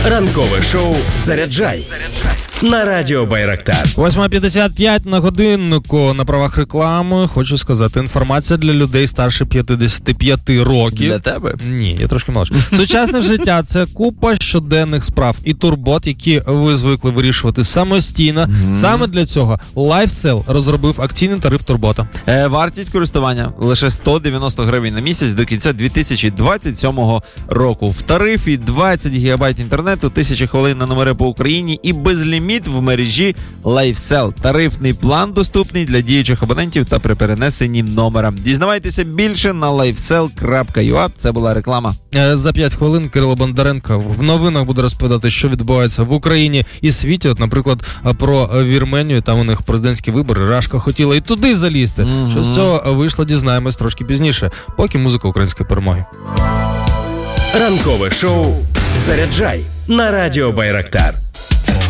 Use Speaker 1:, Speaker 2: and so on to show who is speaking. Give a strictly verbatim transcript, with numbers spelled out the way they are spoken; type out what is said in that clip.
Speaker 1: Ранкове шоу «Заряджай» на радіо Байрактар.
Speaker 2: восьма п'ятдесят п'ять на годиннику. На правах реклами хочу сказати, інформація для людей старше п'ятдесят п'ять років.
Speaker 3: Для тебе?
Speaker 2: Ні, я трошки молодший. Сучасне життя – це купа щоденних справ і турбот, які ви звикли вирішувати самостійно. Mm-hmm. Саме для цього LifeSell розробив акційний тариф турбота.
Speaker 3: Е, вартість користування лише сто дев'яносто гривень на місяць до кінця дві тисячі двадцять сьомого року. В тарифі двадцять гігабайт інтернету, тисяча хвилин на номери по Україні і безліміт в мережі LifeSell. Тарифний план доступний для діючих абонентів та при перенесенні номера. Дізнавайтеся більше на лайфсел крапка ю а. Це була реклама.
Speaker 2: За п'ять хвилин Кирило Бондаренко в новинах буде розповідати, що відбувається в Україні і світі. От, наприклад, про Вірменію. Там у них президентські вибори. Рашка хотіла і туди залізти. Mm-hmm. Що з цього вийшло, дізнаємось трошки пізніше. Поки музика української перемоги.
Speaker 1: Ранкове шоу «Заряджай» на радіо Байрактар.